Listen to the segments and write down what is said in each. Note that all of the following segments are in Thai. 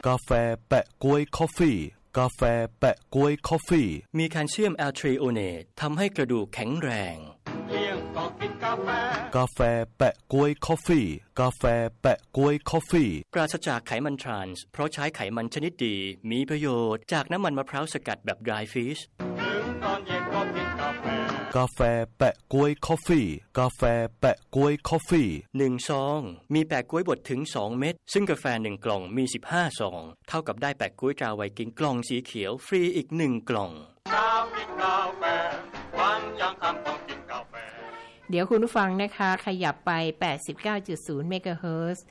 กาแฟแปะก๊วยคอฟฟี่กาแฟแปะก๊วยคอฟฟี่มีแคลเซียมแอลทริโอเนตทำให้กระดูกแข็งแรงเที่ยงก็กินกาแฟกาแฟแปะก๊วยคอฟฟี่กาแฟแปะก๊วยคอฟฟี่ปราศจากไขมันทรานส์เพราะใช้ไขมันชนิดดีมีประโยชน์จากน้ำมันมะพร้าวสกัดแบบ dry fish ถึงตอนเย็นก็กินกาแฟกาแฟแปะก๊วยคอฟฟี่กาแฟแปะก๊วยคอฟฟี่ 1ซองมีแปะก๊วยบดถึง2เม็ดซึ่งกาแฟ1กล่องมี15ซองเท่ากับได้แปะก๊วยตราไวกิ้งกล่องสีเขียวฟรีอีก1กล่องเช้ากินกาแฟวันยังค่ำต้องกินกาแฟเดี๋ยวคุณผู้ฟังนะคะขยับไป 89.0 เมกะเฮิรตซ์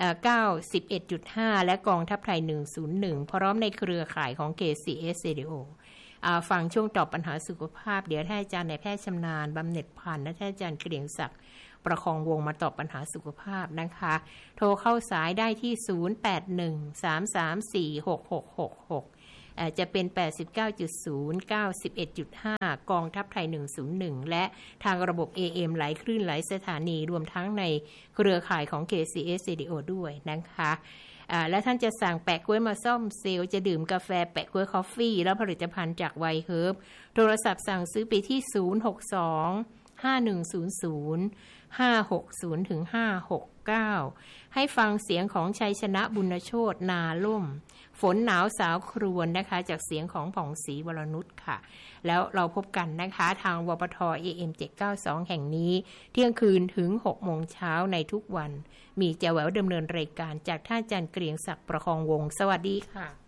91.5 และกองทัพไทย101พร้อมในเครือข่ายของ KCS Radio ฟังช่วงตอบปัญหาสุขภาพเดี๋ยวท่านอาจารย์นายแพทย์ชำนาญบำเหน็จพันธ์และท่านอาจารย์เกรียงศักดิ์ประคองวงมาตอบปัญหาสุขภาพนะคะโทรเข้าสายได้ที่ 0813346666จะเป็น 89.0 91.5 กองทัพไทย101และทางระบบ AM หลายคลื่นหลายสถานีรวมทั้งในเครือข่ายของ KCS Radio ด้วยนะคะและท่านจะสั่งแปะก๊วยมาซ่อมเซลล์จะดื่มกาแฟแปะก๊วยคอฟฟี่และผลิตภัณฑ์จากไวเฮิร์บโทรศัพท์สั่งซื้อไปที่062 5100 560ถึง569ให้ฟังเสียงของชัยชนะบุญโชตินาล่มฝนหนาวสาวครวญนะคะจากเสียงของผ่องศรีวรนุชค่ะแล้วเราพบกันนะคะทางวปท AM 792แห่งนี้เที่ยงคืนถึง 6 โมงเช้าในทุกวันมีแจ๋วแหววดำเนินรายการจากท่านอาจารย์เกรียงศักดิ์ประคองวงศ์สวัสดีค่ะ